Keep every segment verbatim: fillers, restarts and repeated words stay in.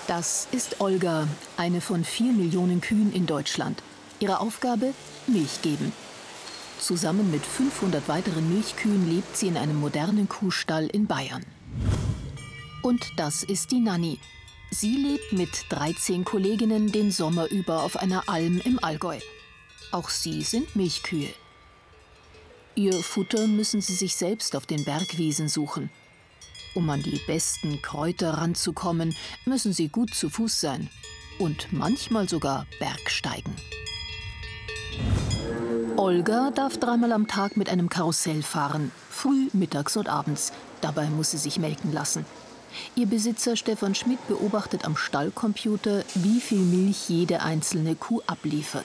Das ist Olga, eine von vier Millionen Kühen in Deutschland. Ihre Aufgabe? Milch geben. Zusammen mit fünfhundert weiteren Milchkühen lebt sie in einem modernen Kuhstall in Bayern. Und das ist die Nanni. Sie lebt mit dreizehn Kolleginnen den Sommer über auf einer Alm im Allgäu. Auch sie sind Milchkühe. Ihr Futter müssen sie sich selbst auf den Bergwiesen suchen. Um an die besten Kräuter ranzukommen, müssen sie gut zu Fuß sein und manchmal sogar bergsteigen. Olga darf dreimal am Tag mit einem Karussell fahren, früh, mittags und abends. Dabei muss sie sich melken lassen. Ihr Besitzer Stefan Schmidt beobachtet am Stallcomputer, wie viel Milch jede einzelne Kuh abliefert.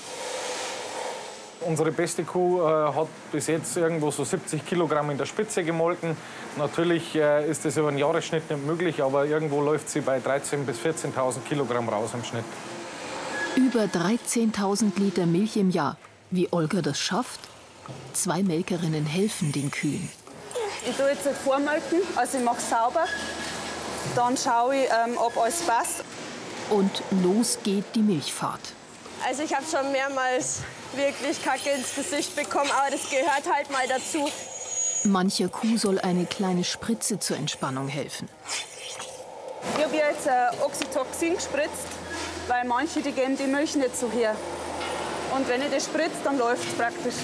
Unsere beste Kuh äh, hat bis jetzt irgendwo so siebzig Kilogramm in der Spitze gemolken. Natürlich äh, ist das über einen Jahresschnitt nicht möglich, aber irgendwo läuft sie bei dreizehntausend bis vierzehntausend Kilogramm raus im Schnitt. Über dreizehntausend Liter Milch im Jahr. Wie Olga das schafft? Zwei Melkerinnen helfen den Kühen. Ich tue jetzt vormelken, also ich mache sauber. Dann schaue ich, ähm, ob alles passt. Und los geht die Milchfahrt. Also ich habe schon mehrmals wirklich Kacke ins Gesicht bekommen, aber das gehört halt mal dazu. Mancher Kuh soll eine kleine Spritze zur Entspannung helfen. Ich habe jetzt äh, Oxytocin gespritzt, weil manche die geben die Milch nicht so her. Und wenn ich das spritze, dann läuft es praktisch.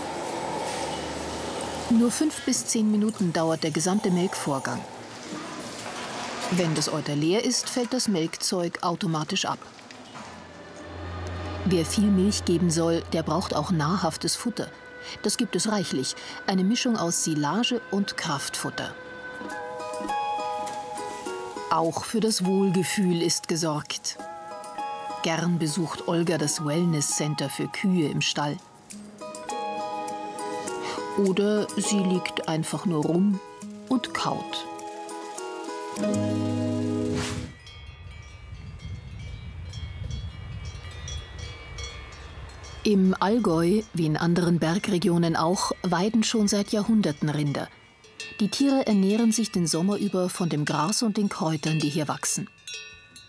Nur fünf bis zehn Minuten dauert der gesamte Melkvorgang. Wenn das Euter leer ist, fällt das Melkzeug automatisch ab. Wer viel Milch geben soll, der braucht auch nahrhaftes Futter. Das gibt es reichlich, eine Mischung aus Silage und Kraftfutter. Auch für das Wohlgefühl ist gesorgt. Gern besucht Olga das Wellness Center für Kühe im Stall. Oder sie liegt einfach nur rum und kaut. Im Allgäu, wie in anderen Bergregionen auch, weiden schon seit Jahrhunderten Rinder. Die Tiere ernähren sich den Sommer über von dem Gras und den Kräutern, die hier wachsen.